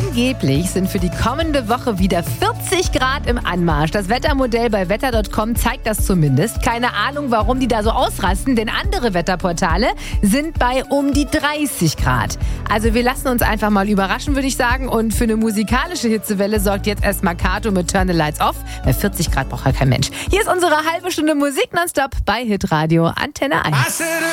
Angeblich sind für die kommende Woche wieder 40 Grad im Anmarsch. Das Wettermodell bei wetter.com zeigt das zumindest. Keine Ahnung, warum die da so ausrasten, denn andere Wetterportale sind bei um die 30 Grad. Also wir lassen uns einfach mal überraschen, würde ich sagen. Und für eine musikalische Hitzewelle sorgt jetzt erstmal Kato mit Turn the Lights Off. Bei 40 Grad braucht ja kein Mensch. Hier ist unsere halbe Stunde Musik nonstop bei Hitradio Antenne 1.